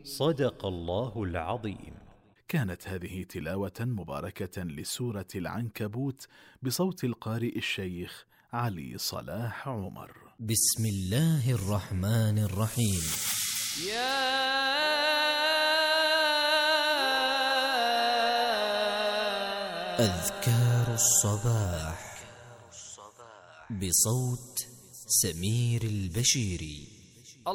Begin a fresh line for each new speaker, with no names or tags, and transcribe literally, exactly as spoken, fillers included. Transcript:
صدق الله العظيم.
كانت هذه تلاوة مباركة لسورة العنكبوت بصوت القارئ الشيخ علي صلاح عمر.
بسم الله الرحمن الرحيم.
يا
أذكار الصباح بصوت سمير البشيري.